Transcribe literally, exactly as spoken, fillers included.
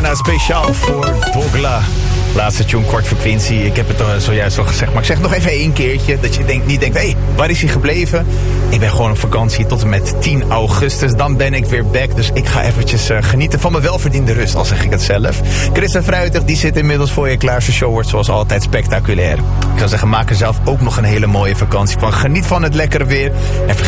Rihanna speciaal voor Dogla. Laatste tune, Kwart Frequentie. Ik heb het uh, zojuist al gezegd, maar ik zeg nog even één keertje. Dat je denkt, niet denkt, hé, hey, waar is hij gebleven? Ik ben gewoon op vakantie tot en met tien augustus. Dan ben ik weer back, dus ik ga eventjes uh, genieten van mijn welverdiende rust, al zeg ik het zelf. Christa Fruitig, die zit inmiddels voor je klaar. Zijn show wordt zoals altijd spectaculair. Ik zou zeggen, maak er zelf ook nog een hele mooie vakantie van. Geniet van het lekkere weer. En vergeet